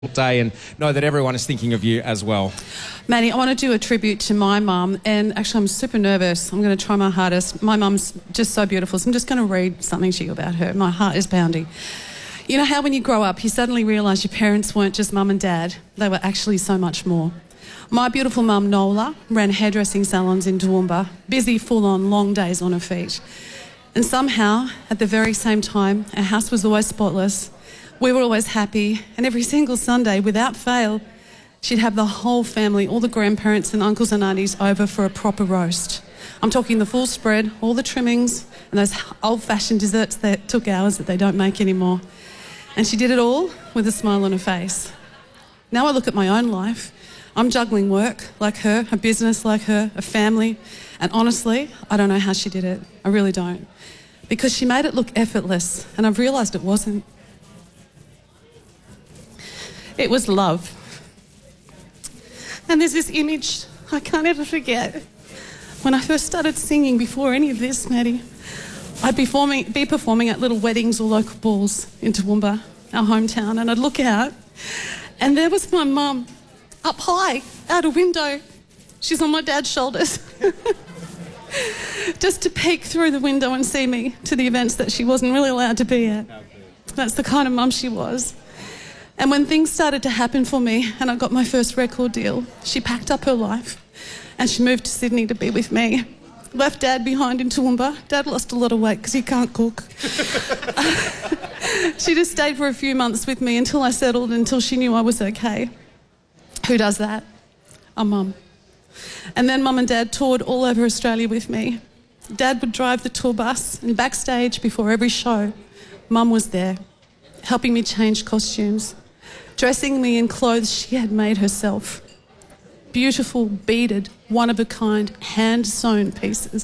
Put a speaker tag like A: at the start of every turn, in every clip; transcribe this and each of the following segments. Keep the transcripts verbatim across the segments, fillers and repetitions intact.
A: day and know that everyone is thinking of you as well.
B: Maddie, I want to do a tribute to my mum, and actually I'm super nervous. I'm going to try my hardest. My mum's just so beautiful, so I'm just going to read something to you about her. My heart is pounding. You know how when you grow up, you suddenly realise your parents weren't just mum and dad, they were actually so much more. My beautiful mum, Nola, ran hairdressing salons in Toowoomba, busy, full-on, long days on her feet. And somehow, at the very same time, our house was always spotless. We were always happy, and every single Sunday, without fail, she'd have the whole family, all the grandparents and uncles and aunties over for a proper roast. I'm talking the full spread, all the trimmings, and those old-fashioned desserts that took hours that they don't make anymore. And she did it all with a smile on her face. Now I look at my own life. I'm juggling work like her, a business like her, a family, and honestly, I don't know how she did it. I really don't. Because she made it look effortless, and I've realised it wasn't. It was love. And there's this image I can't ever forget. When I first started singing, before any of this, Maddie, I'd be performing, be performing at little weddings or local balls in Toowoomba, our hometown, and I'd look out, and there was my mum, up high, out a window. She's on my dad's shoulders. Just to peek through the window and see me to the events that she wasn't really allowed to be at. That's the kind of mum she was. And when things started to happen for me and I got my first record deal, she packed up her life and she moved to Sydney to be with me. Left Dad behind in Toowoomba. Dad lost a lot of weight because he can't cook. She just stayed for a few months with me until I settled, until she knew I was okay. Who does that? A mum. And then Mum and Dad toured all over Australia with me. Dad would drive the tour bus, and backstage before every show, Mum was there, helping me change costumes, dressing me in clothes she had made herself. Beautiful, beaded, one-of-a-kind, hand-sewn pieces.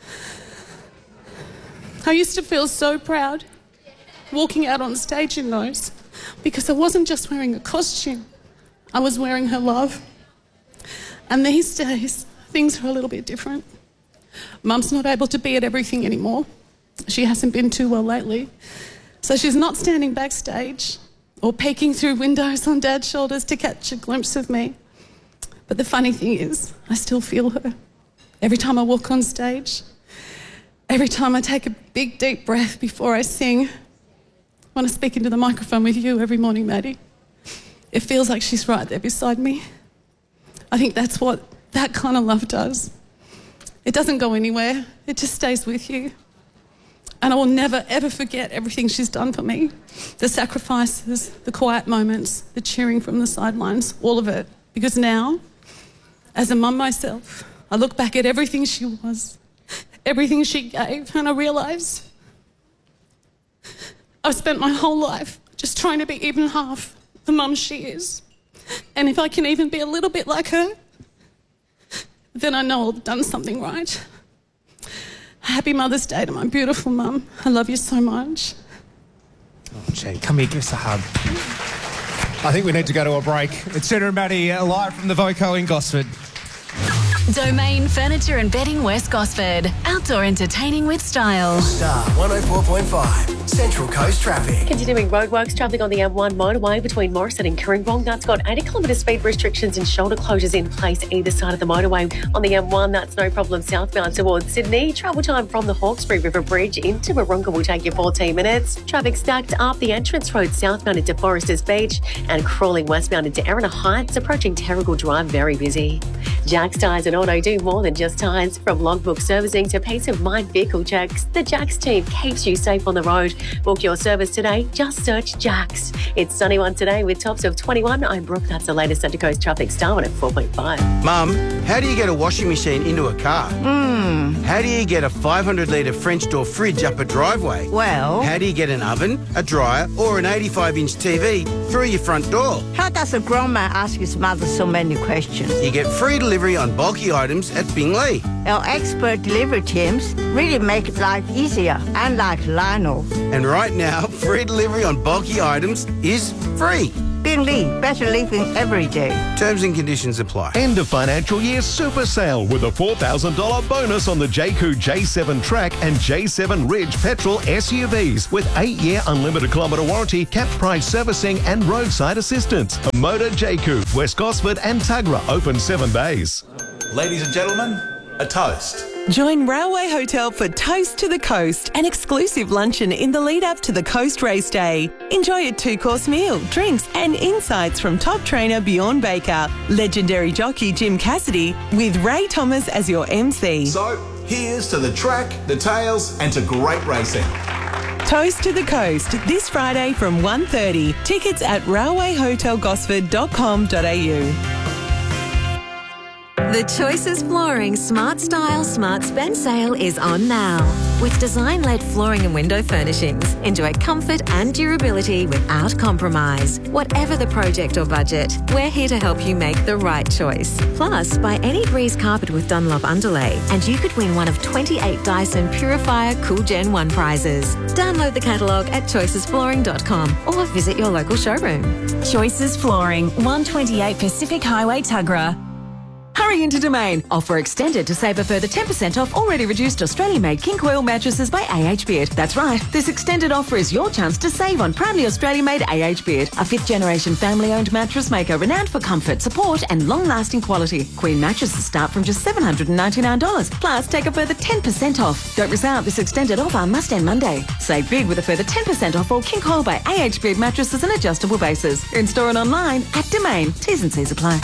B: I used to feel so proud walking out on stage in those, because I wasn't just wearing a costume, I was wearing her love. And these days, things are a little bit different. Mum's not able to be at everything anymore. She hasn't been too well lately. So she's not standing backstage or peeking through windows on Dad's shoulders to catch a glimpse of me. But the funny thing is, I still feel her. Every time I walk on stage, every time I take a big, deep breath before I sing, when I speak into the microphone with you every morning, Maddie, it feels like she's right there beside me. I think that's what that kind of love does. It doesn't go anywhere. It just stays with you. And I will never, ever forget everything she's done for me. The sacrifices, the quiet moments, the cheering from the sidelines, all of it. Because now, as a mum myself, I look back at everything she was, everything she gave, and I realise I've spent my whole life just trying to be even half the mum she is. And if I can even be a little bit like her, then I know I've done something right. Happy Mother's Day to my beautiful mum. I love you so much.
A: Oh, gee, come here, give us a hug. I think we need to go to a break. It's Jenna and Maddie uh, live from the Voco in Gosford.
C: Domain Furniture and Bedding West Gosford. Outdoor entertaining with style.
D: Star one oh four point five, Central Coast traffic.
E: Continuing roadworks, traffic on the M one motorway between Morrison and Kooringbong. That's got eighty kilometre speed restrictions and shoulder closures in place either side of the motorway. On the M one, that's no problem southbound towards Sydney. Travel time from the Hawkesbury River Bridge into Warunga will take you fourteen minutes. Traffic stacked up the entrance road southbound into Foresters Beach and crawling westbound into Erina Heights, approaching Terrigal Drive, very busy. Jack's Tyres and Auto do more than just tyres. From logbook servicing to peace of mind vehicle checks, the Jack's team keeps you safe on the road. Book your service today. Just search Jack's. It's sunny one today with tops of twenty-one. I'm Brooke. That's the latest Centre Coast traffic. Star one at four point five.
F: Mum, how do you get a washing machine into a car?
G: Hmm.
F: How do you get a five hundred litre French door fridge up a driveway?
G: Well,
F: How do you get an oven, a dryer or an eighty-five inch T V through your front door?
G: how does a grown man ask his mother so many questions?
F: You get free delivery on bulky items at Bingley.
G: Our expert delivery teams really make life easier, unlike Lionel.
F: And right now, free delivery on bulky items is free.
G: Beenleigh, better living every day.
F: Terms and conditions apply.
H: End of financial year super sale with a four thousand dollars bonus on the Jayco J seven Track and J seven Ridge petrol S U Vs with eight-year unlimited kilometre warranty, capped price servicing and roadside assistance. A Motor Jayco, West Gosford and Tuggerah open seven days.
I: Ladies and gentlemen, a toast.
J: Join Railway Hotel for Toast to the Coast, an exclusive luncheon in the lead-up to the Coast Race Day. Enjoy a two-course meal, drinks and insights from top trainer Bjorn Baker, legendary jockey Jim Cassidy, with Ray Thomas as your M C.
I: So, here's to the track, the tails and to great racing.
J: Toast to the Coast, this Friday from one thirty. Tickets at railway hotel gosford dot com dot a u.
K: The Choices Flooring Smart Style Smart Spend sale is on now. With design-led flooring and window furnishings, enjoy comfort and durability without compromise. Whatever the project or budget, we're here to help you make the right choice. Plus, buy any Breeze carpet with Dunlop underlay and you could win one of twenty-eight Dyson Purifier Cool Gen one prizes. Download the catalogue at choices flooring dot com or visit your local showroom.
C: Choices Flooring, one twenty-eight Pacific Highway, Tuggerah.
L: Hurry into Domain. Offer extended to save a further ten percent off already reduced Australian-made king coil mattresses by A H Beard. That's right. This extended offer is your chance to save on proudly Australian-made A H Beard, a fifth-generation family-owned mattress maker renowned for comfort, support and long-lasting quality. Queen mattresses start from just seven hundred ninety-nine dollars. Plus, take a further ten percent off. Don't miss out. This extended offer must end Monday. Save big with a further ten percent off all king coil by A H Beard mattresses and adjustable bases. In-store and online at Domain. T's and C's apply.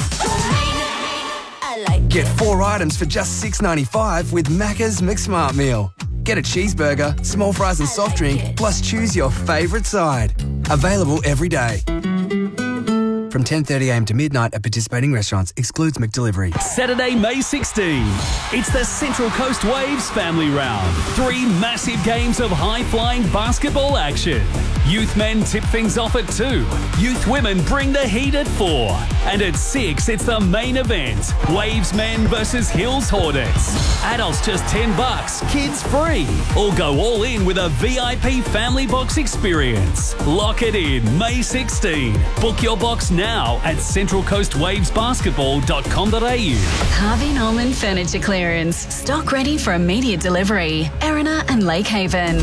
D: Get four items for just six ninety-five with Macca's McSmart Meal. Get a cheeseburger, small fries and soft drink, plus choose your favourite side. Available every day. From ten thirty a m to midnight at participating restaurants. Excludes McDelivery.
M: Saturday, May sixteenth. It's the Central Coast Waves Family Round. Three massive games of high-flying basketball action. Youth men tip things off at two. Youth women bring the heat at four. And at six, it's the main event. Waves men versus Hills Hornets. Adults just ten bucks, kids free. Or go all in with a V I P family box experience. Lock it in May sixteenth. Book your box now at central coast waves basketball dot com dot a u.
C: Harvey Norman Furniture Clearance. Stock ready for immediate delivery. Erina and Lake Haven.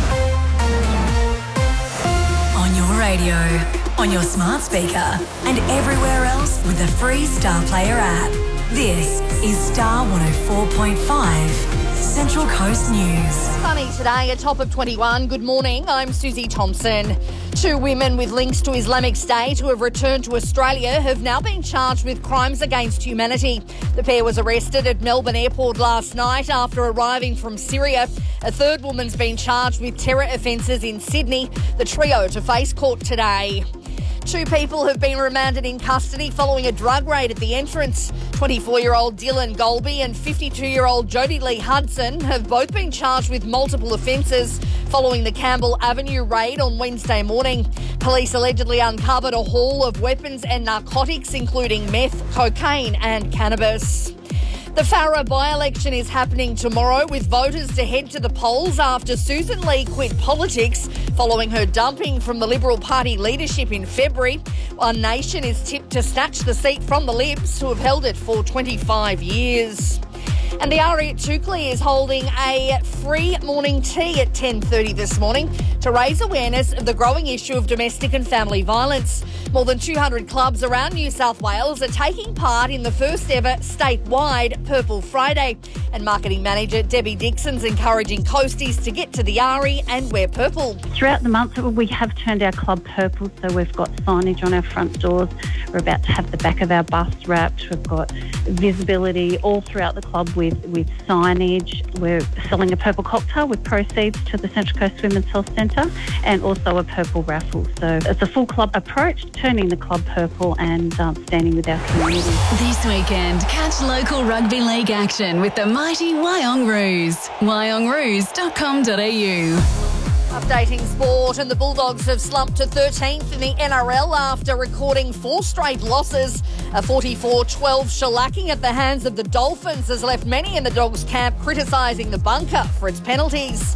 N: On your radio, on your smart speaker, and everywhere else with the free Star Player app. This is Star one oh four point five, Central Coast News.
O: Sunny today, a top of twenty-one. Good morning, I'm Susie Thompson. Two women with links to Islamic State who have returned to Australia have now been charged with crimes against humanity. The pair was arrested at Melbourne Airport last night after arriving from Syria. A third woman's been charged with terror offences in Sydney. The trio to face court today. Two people have been remanded in custody following a drug raid at the entrance. twenty-four-year-old Dylan Golby and fifty-two-year-old Jodie Lee Hudson have both been charged with multiple offences following the Campbell Avenue raid on Wednesday morning. Police allegedly uncovered a haul of weapons and narcotics, including meth, cocaine and cannabis. The Farrer by-election is happening tomorrow with voters to head to the polls after Susan Lee quit politics following her dumping from the Liberal Party leadership in February. One Nation is tipped to snatch the seat from the Libs, who have held it for twenty-five years. And the R E at Toukley is holding a free morning tea at ten thirty this morning to raise awareness of the growing issue of domestic and family violence. More than two hundred clubs around New South Wales are taking part in the first ever statewide Purple Friday. And marketing manager Debbie Dixon's encouraging coasties to get to the R E and wear purple.
P: Throughout the month, we have turned our club purple, so we've got signage on our front doors. We're about to have the back of our bus wrapped. We've got visibility all throughout the club with, with signage. We're selling a purple cocktail with proceeds to the Central Coast Women's Health Centre and also a purple raffle. So it's a full club approach, turning the club purple and um, standing with our community.
C: This weekend, catch local rugby league action with the mighty Wyong Roos. wyong roos dot com dot a u.
O: Updating sport, and the Bulldogs have slumped to thirteenth in the N R L after recording four straight losses. A forty-four twelve shellacking at the hands of the Dolphins has left many in the Dogs camp criticising the bunker for its penalties.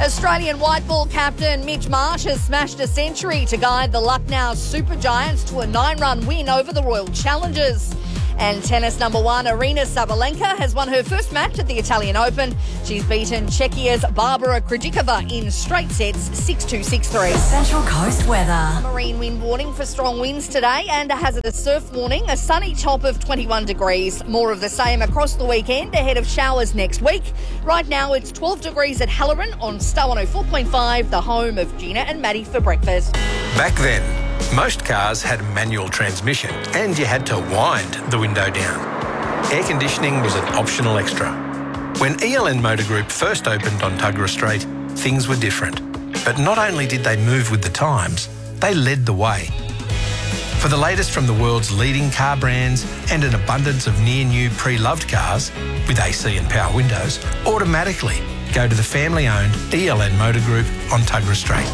O: Australian white ball captain Mitch Marsh has smashed a century to guide the Lucknow Super Giants to a nine-run win over the Royal Challengers. And tennis number one, Arina Sabalenka, has won her first match at the Italian Open. She's beaten Czechia's Barbara Krejcikova in straight sets, six two, six three.
N: Central Coast weather.
O: A marine wind warning for strong winds today and a hazardous surf warning. A sunny top of twenty-one degrees. More of the same across the weekend ahead of showers next week. Right now it's twelve degrees at Halloran on Star one oh four point five, the home of Gina and Maddie for breakfast.
Q: Back then, most cars had a manual transmission and you had to wind the window down. Air conditioning was an optional extra. When E L N Motor Group first opened on Tuggerah Street, things were different. But not only did they move with the times, they led the way. For the latest from the world's leading car brands and an abundance of near-new pre-loved cars with A C and power windows, automatically go to the family-owned E L N Motor Group on Tuggerah Street.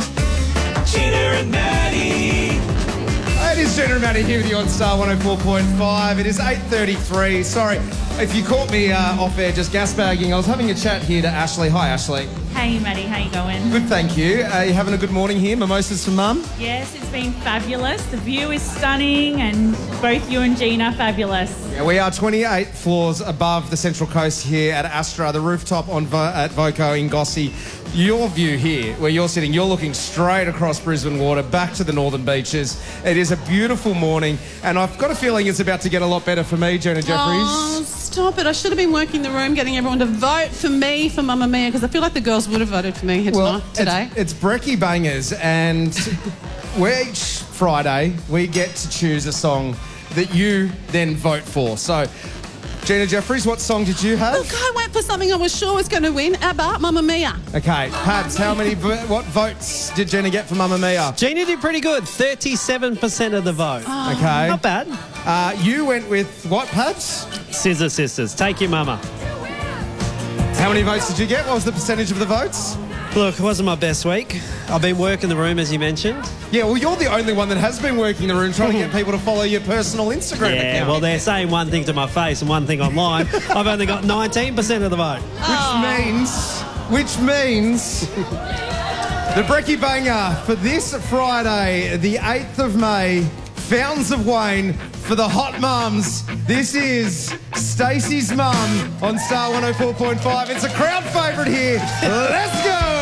A: Gina and Maddie. It is Gina and Maddie here with you on Star one oh four point five. It is eight thirty-three. Sorry, if you caught me uh, off air just gas bagging, I was having a chat here to Ashley. Hi, Ashley.
R: Hey, Maddie, how you going?
A: Good, thank you. Are you having a good morning here? Mimosas for Mum?
R: Yes, it's been fabulous. The view is stunning and both you and Gina are fabulous.
A: Yeah, we are twenty-eight floors above the Central Coast here at Astra, the rooftop on Vo- at Voco in Gossie. Your view here, where you're sitting, you're looking straight across Brisbane Water, back to the northern beaches. It is a beautiful morning, and I've got a feeling it's about to get a lot better for me, Gina Jeffries.
B: Oh, stop it. I should have been working the room getting everyone to vote for me for Mamma Mia, because I feel like the girls would have voted for me here
A: Well,
B: tonight, today.
A: It's, it's Brekkie Bangers, and we each Friday we get to choose a song that you then vote for. So, Gina Jeffries, what song did you have?
B: Look, I went for something I was sure was going to win. ABBA, Mamma Mia.
A: Okay, Pabs, how many, vo- what votes did Gina get for Mamma Mia?
S: Gina did pretty good, thirty-seven percent of the vote.
B: Oh.
A: Okay.
S: Not bad.
A: Uh, you went with what, Pabs?
S: Scissor Sisters, Take Your Mama.
A: How many votes did you get? What was the percentage of the votes?
S: Look, it wasn't my best week. I've been working the room, as you mentioned.
A: Yeah, well, you're the only one that has been working the room trying to get people to follow your personal Instagram
S: Yeah,
A: account.
S: well, they're saying one thing to my face and one thing online. I've only got nineteen percent of the vote.
A: Which means, which means the Brekkie Banger for this Friday, the eighth of May, Fountains of Wayne, for the hot mums. This is Stacey's mum on Star one oh four point five. It's a crowd favourite here. Let's go!